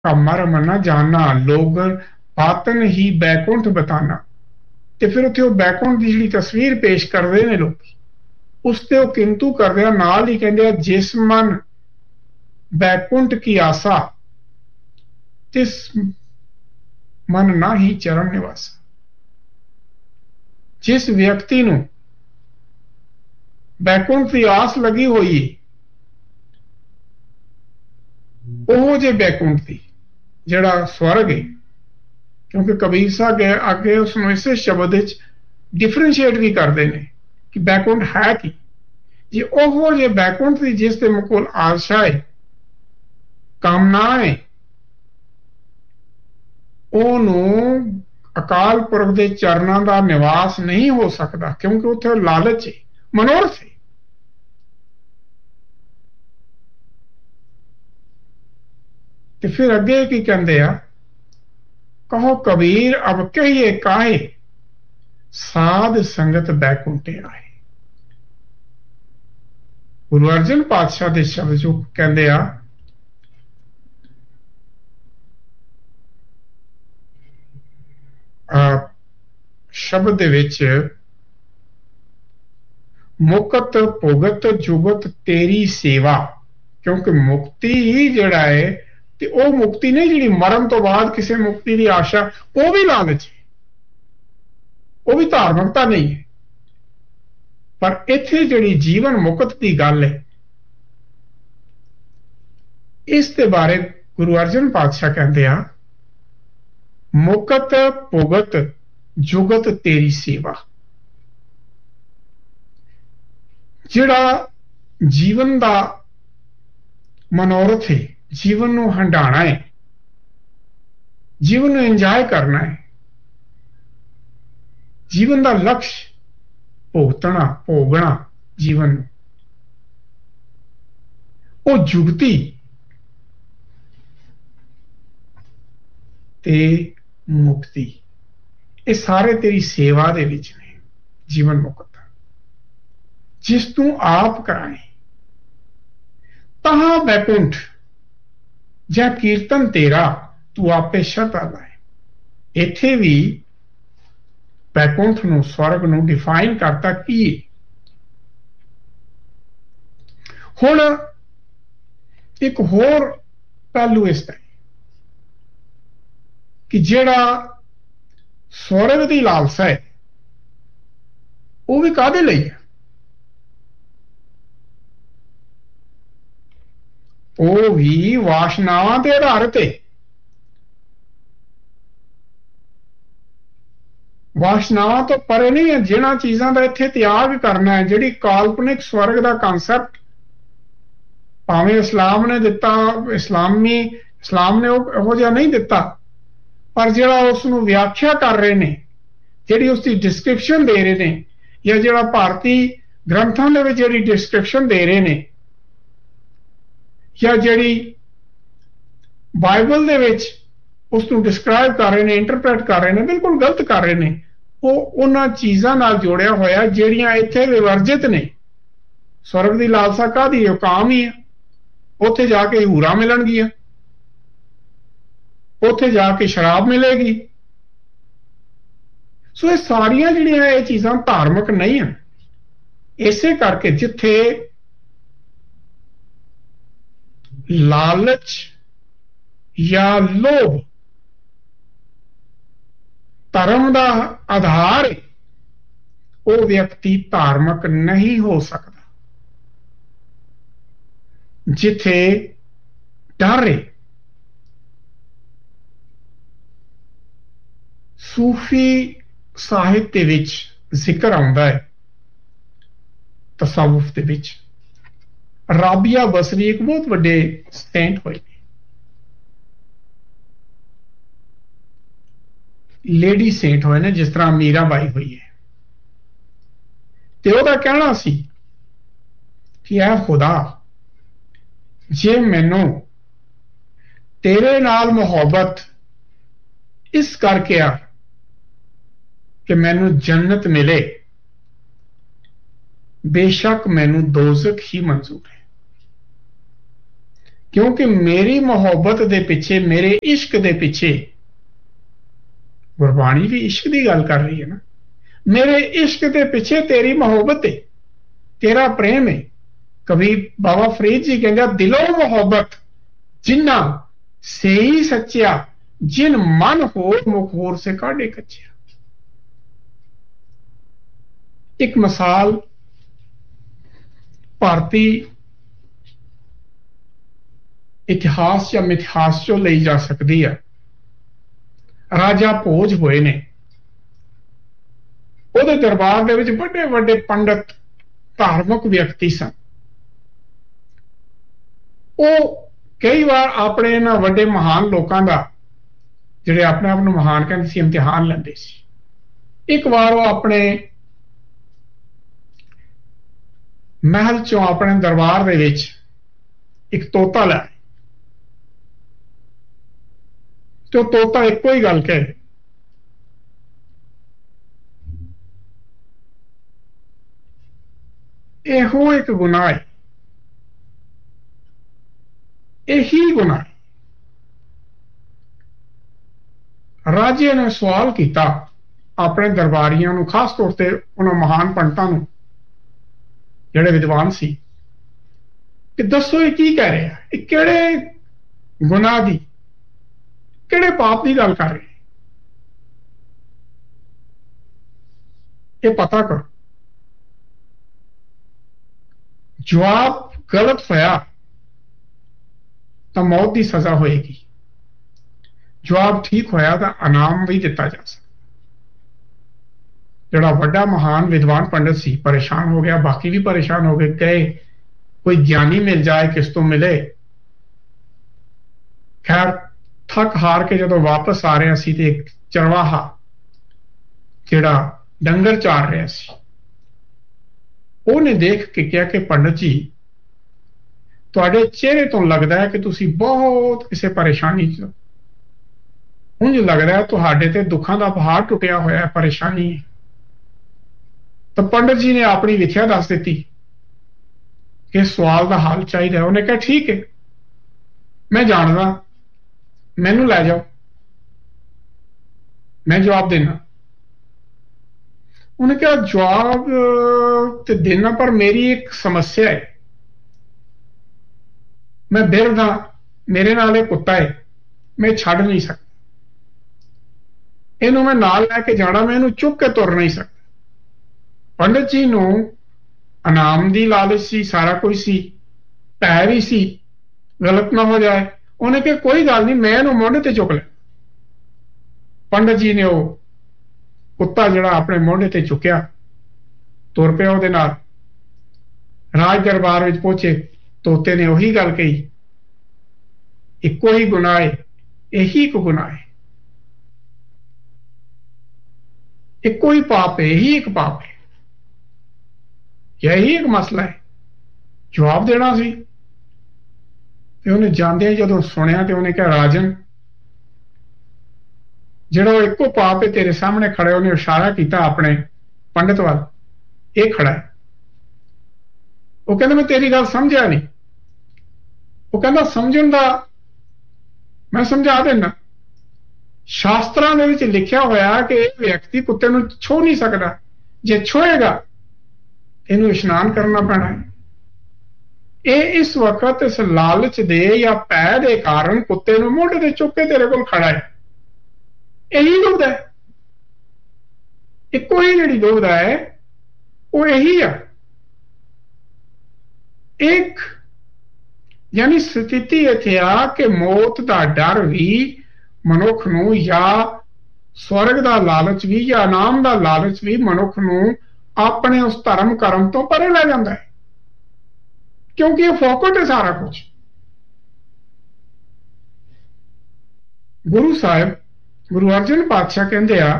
कमर मना जाना लोग बातन ही बैकुंठ बताना। ਤੇ ਫਿਰ ਉੱਥੇ ਉਹ ਬੈਕੁੰਠ ਦੀ ਜਿਹੜੀ ਤਸਵੀਰ ਪੇਸ਼ ਕਰਦੇ ਨੇ ਲੋਕੀ, ਉਸ ਤੇ ਉਹ ਕਿੰਤੂ ਕਰਦੇ ਆ, ਨਾਲ ਹੀ ਕਹਿੰਦੇ ਆ ਜਿਸ ਮਨ ਬੈਕੁੰਠ ਕੀ ਆਸਾ ਤਿਸ ਮਨ ਨਾ ਹੀ ਚਰਨ ਨਿਵਾਸਾ। ਜਿਸ ਵਿਅਕਤੀ ਨੂੰ ਬੈਕੁੰਠ ਦੀ ਆਸ ਲੱਗੀ ਹੋਈ ਹੈ, ਉਹ ਜੇ ਬੈਕੁੰਠ ਦੀ ਜਿਹੜਾ ਸਵਰਗ ਹੈ, क्योंकि कबीर साहब आगे उसनों इस शब्द डिफरेंशिएट भी करते हैं कि बैकुंठ है की। जे ओहो जे बैकुंठ की जिस ते मुकुल आशा है, कामना है, ओनू अकाल पुरख के चरणों का निवास नहीं हो सकता, क्योंकि उत्थे लालच है, मनोरथ है। ते फिर अगे की कहते हैं, कहो कबीर अब कहिए काहे साध संगत बैकुंठे आए। गुरु अर्जन पातशाह के शब्द जो कहते शब्द दे विच मुकत भुगत जुगत तेरी सेवा, क्योंकि मुक्ति ही जड़ा है ते ਉਹ ਮੁਕਤੀ नहीं जी मरण तो बाद किसी मुक्ति की आशा, वो भी लालच है, वो भी धार्मिकता नहीं है। पर इत्थे जिहड़ी जीवन मुक्त की गल है, इस दे बारे गुरु अर्जन पातशाह कहते हैं, मुकत भुगत जुगत तेरी सेवा। जिहड़ा जीवन का मनोरथ है, जीवन को हंडाना है, जीवन को इंजॉय करना है, जीवन का लक्ष्य भुगतना भोगना जीवन, वो जुगती ते मुक्ति, ये सारे तेरी सेवा दे विच ने। जीवन मुक्त जिस तू आप कराए, तहां बैकुंठ जा कीर्तन तेरा तू आपे शरधा लाए। इत्थे भी बैकुंठ नूं स्वर्ग नूं डिफाइन करता की। हुण एक होर पहलू इसदा कि जिहड़ा स्वर्ग की लालसा है, वो भी काहदे लई है? वो भी वासनावां ते आधारित है। वासनावां तो परे नहीं है, जिन्हां चीज़ां दा इत्थे त्याग करना है, जिहड़ी काल्पनिक स्वर्ग दा कंसैप्ट भावें इस्लाम ने दिता, इस्लाम ने उहो जिहा नहीं दिता, पर जिहड़ा उसनूं व्याख्या कर रहे ने, जिहड़ी उसकी डिस्क्रिप्शन दे रहे ने, या जिहड़ा भारती ग्रंथां दे विच जिहड़ी डिस्क्रिप्शन दे रहे ने, या जिहड़ी बाइबल दे विच उसनूं डिस्क्राइब कर रहे ने, इंटरप्रेट कर रहे ने, बिल्कुल गलत कर रहे ने। वो उन्हां चीज़ां नाल जोड़िया होया जिहड़ियां इत्थे विवर्जित ने। स्वर्ग की लालसा काहदी है? काम ही है। उत्थे जाके हूरां मिलणगियां, उत्थे जाके शराब मिलेगी। सो ये सारियां जिहड़ियां ये चीज़ां धार्मिक नहीं हैं। इसे करके जिथे लालच या लोभ धर्म का आधार है, वो व्यक्ति धार्मिक नहीं हो सकता। जिथे डर है, सूफी साहित्य विच जिक्र आउंदा है, तसव्वुफ दे विच राबिया बसरी एक बहुत बड़े सेंट होए, लेडी सेंट होए ने, जिस तरह मीराबाई हुई है। ते ओहदा कहना सी कि ऐ खुदा, जे मैनू तेरे नाल मोहब्बत इस करके आ कि मैनू जन्नत मिले, बेशक मैनू दोज़ख ही मंजूर है। क्योंकि मेरी मोहब्बत दे पिछे, मेरे इश्क दे पिछे, गुरबाणी भी इश्क की गल कर रही है ना, मेरे इश्क के पिछे तेरी मोहब्बत है, तेरा प्रेम है। कभी बाबा फरीद जी कहते दिलों मोहब्बत जिन्ना से ही सच्चिया, जिन मन होर मुखोर से काढ़े कच्चिया। एक मिसाल भारती इतिहास या मिथिहास चो ली जा सकती है। राजा भोज होए ने, ਉਹਦੇ दरबार ਦੇ ਵਿੱਚ ਵੱਡੇ ਵੱਡੇ ਪੰਡਤ धार्मिक व्यक्ति सन। ਉਹ कई बार अपने इन्हां ਵੱਡੇ महान लोगों का, ਜਿਹੜੇ अपने आप ਨੂੰ महान कहते सी, इम्तिहान ਲੈਂਦੇ ਸੀ। एक बार वो अपने महल चों अपने दरबार ਦੇ ਵਿੱਚ एक तोता ਲੈ, तो तोता एको ही गल कहे, ਇਹੋ एक गुनाह है, यही गुनाह है। राजे ने सवाल किया अपने दरबारियों ਨੂੰ, खास तौर पर उन्होंने महान पंडितां ਨੂੰ, ਜਿਹੜੇ विद्वान सी, कि दसो ये की कह रहे हैं, ये किहड़े गुनाह दी, किहड़े पाप की गल कर रहे, ये पता करो। जवाब गलत होया तो मौत की सजा होएगी, जवाब ठीक होया तो इनाम भी दिता जा सकता। जड़ा बड़ा महान विद्वान पंडित सी परेशान हो गया, बाकी भी परेशान हो गए, कहे कोई ज्ञानी मिल जाए, किस तो मिले। खैर थक हार के जो वापस आ रहे सी, ते एक चरवाहा जिहड़ा डंगर चार रहा सी, ਉਹਨੇ देख के कहा कि पंडित जी, तुहाडे चेहरे तो लगता है कि तुसी बहुत किसी परेशानी च, उंज लगता है तुहाडे ते दुखों का पहाड़ टुटिया होया है, परेशानी है। तो पंडित जी ने अपनी विथया दस दी कि सवाल का हल चाहिए। उन्हें कहा ठीक है, मैं जानदा, मैनू लै जाओ, मैं जवाब देना। उन्हें कहा जवाब तो देना, पर मेरी एक समस्या है, मैं बिरध हाँ, मेरे नाल एक कुत्ता है, मैं छड़ नहीं सकता, इनू मैं नाल लैके जाना, मैं इनू चुक के तुर नहीं सकता। पंडित जी नू इनाम दी लालच सी, सारा कुछ सी, भै भी सी गलत ना हो जाए। उन्हें कहा कोई गल नहीं, मैं इनू मोढे ते चुक लै। पंडित जी ने वो कुत्ता जड़ा अपने मोढे ते चुकया, तुर पिया उहदे नाल। राज दरबार विच पहुंचे, तोते ने उही गल कही, इको ही गुनाह है, यही एक गुनाह है, इको ही पाप है, यही एक पाप है, यही एक मसला है। जवाब देना सी, ते उन्हें जांदे जदों सुनिया ते उन्हें कहा राजन, जिहड़ा एको पाप है तेरे सामने खड़े, उन्हें इशारा किया अपने पंडित वाल, ये खड़ा है। वो कहता मैं तेरी गल समझा नहीं। वो कहता समझण दा मैं समझा देना, शास्त्रां दे विच लिखिया होया कि यह व्यक्ति कुत्ते नूं छो नहीं सकता, जे छोएगा इनू इशनान करना पैना है। ये इस वक्त इस लालच दे या भै दे कारण कुत्ते नूं मोढे ते चुक के तेरे कोल खड़ा है, यही दुविधा है, इको ही जिहड़ी दुविधा है वो यही है। एक यानी स्थिति इत्थे आ कि मौत का डर भी मनुख नूं, या स्वर्ग का लालच भी, या इनाम का लालच भी मनुख नूं अपने उस धर्म कर्म तो परे लै जांदा है, क्योंकि ये फोकट है सारा कुछ। गुरु साहिब गुरु अर्जन पातशाह कहते आ,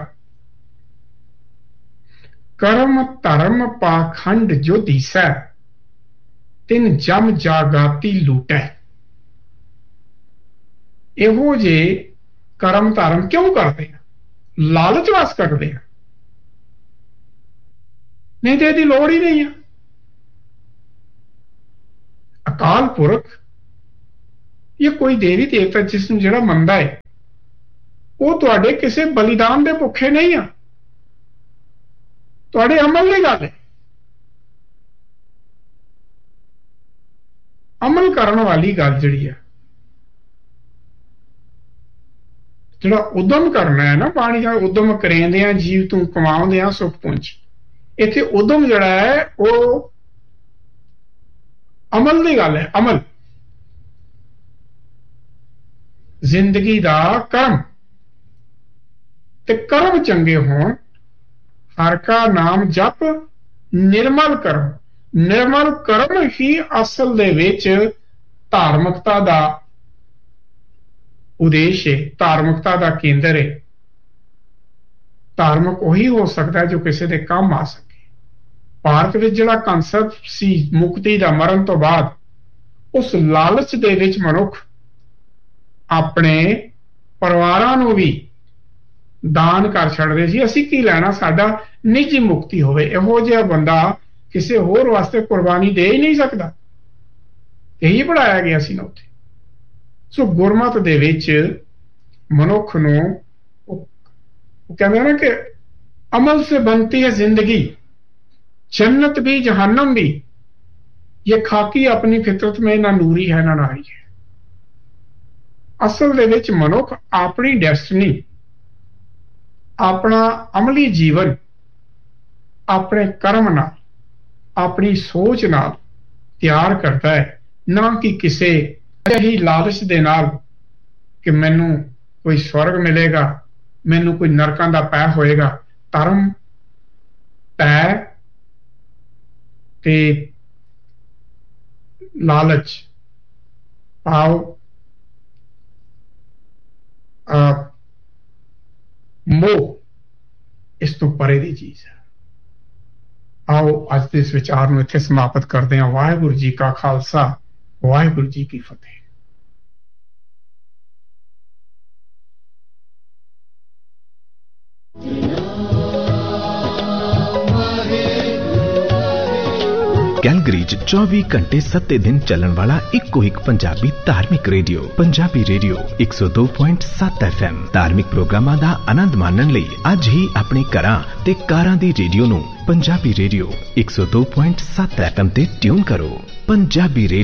कर्म धर्म पाखंड जो दीसै, तिन जम जागाती लूटै। इहो जे कर्म धर्म क्यों करते हैं? लालच वास करते हैं, नहीं तो यदि लोड़ ही नहीं है। अकाल पुरख ਇਹ ਕੋਈ ਦੇਵੀ ਦੇਵਤਾ ਜਿਸ ਨੂੰ ਜਿਹੜਾ ਮੰਨਦਾ ਹੈ ਉਹ ਤੁਹਾਡੇ ਕਿਸੇ ਬਲੀਦਾਨ ਦੇ ਭੁੱਖੇ ਨਹੀਂ ਆ, ਤੁਹਾਡੇ ਅਮਲ ਦੀ ਗੱਲ ਹੈ। ਅਮਲ ਕਰਨ ਵਾਲੀ ਗੱਲ ਜਿਹੜੀ ਆ, ਜਿਹੜਾ ਉਦਮ ਕਰਨਾ ਹੈ ਨਾ, ਪਾਣੀ ਦਾ ਉਦਮ ਕरेंदे आ जीव तू कमाਉਂਦੇ ਆ ਸੁਖ ਪੁੰਜ। ਇੱਥੇ ਉਦਮ ਜਿਹੜਾ ਹੈ ਉਹ ਅਮਲ ਦੀ ਗੱਲ ਹੈ। ਅਮਲ ਜ਼ਿੰਦਗੀ ਦਾ ਕਰਮ, ਤੇ ਕਰਮ ਚੰਗੇ ਹੋਣ। ਹਰ ਕਾ ਨਾਮ ਜਪ ਨਿਰਮਲ ਕਰਮ। ਨਿਰਮਲ ਕਰਮ ਹੀ ਅਸਲ ਦੇ ਵਿੱਚ ਧਾਰਮਿਕਤਾ ਦਾ ਉਦੇਸ਼ ਹੈ, ਧਾਰਮਿਕਤਾ ਦਾ ਕੇਂਦਰ ਹੈ। ਧਾਰਮਿਕ ਉਹੀ ਹੋ ਸਕਦਾ ਜੋ ਕਿਸੇ ਦੇ ਕੰਮ ਆ ਸਕੇ। ਭਾਰਤ ਵਿੱਚ ਜਿਹੜਾ ਕਨਸੈਪਟ ਸੀ ਮੁਕਤੀ ਦਾ ਮਰਨ ਤੋਂ ਬਾਅਦ, ਉਸ ਲਾਲਚ ਦੇ ਵਿੱਚ ਮਨੁੱਖ ਆਪਣੇ ਪਰਿਵਾਰਾਂ ਨੂੰ ਵੀ ਦਾਨ ਕਰ ਛੱਡਦੇ ਸੀ। ਅਸੀਂ ਕੀ ਲੈਣਾ, ਸਾਡਾ ਨਿੱਜੀ ਮੁਕਤੀ ਹੋਵੇ। ਇਹੋ ਜਿਹਾ ਬੰਦਾ ਕਿਸੇ ਹੋਰ ਵਾਸਤੇ ਕੁਰਬਾਨੀ ਦੇ ਹੀ ਨਹੀਂ ਸਕਦਾ। ਇਹੀ ਪੜਾਇਆ ਗਿਆ ਸੀ ਨਾ ਉੱਥੇ। ਸੋ ਗੁਰਮਤ ਦੇ ਵਿੱਚ ਮਨੁੱਖ ਨੂੰ ਉਹ ਕਹਿੰਦੇ ਨਾ ਕਿ ਅਮਲ ਸੇ ਬਣਤੀ ਹੈ ਜ਼ਿੰਦਗੀ, जन्नत भी जहन्नम भी, ये खाकी अपनी फितरत में ना नूरी है ना नारी है। असल दे विच मनुख अपनी डेस्टिनी, अपना अमली जीवन अपने कर्म नाल, अपनी सोच नाल तैयार करता है, ना कि किसी अही लालच दे नाल कि मैनू कोई स्वर्ग मिलेगा, मैनू कोई नरकां दा पै होएगा। धर्म पै ते लालच आओ मोह इस तो परे दी चीज है। आओ अज के इस विचार में इत्थे समाप्त करते हैं। वाहिगुरू जी का खालसा, वाहिगुरू जी की फतेह। कैलगरी 24 घंटे 7 दिन चलन वाला इको एक पंजाबी धार्मिक रेडियो, पंजाबी रेडियो 102.7 FM। धार्मिक प्रोग्रामां दा आनंद माणन लई अज ही अपने घरां ते कारां दी रेडियो नूं पंजाबी रेडियो 102.7 FM ते ट्यून करो। पंजाबी रेडियो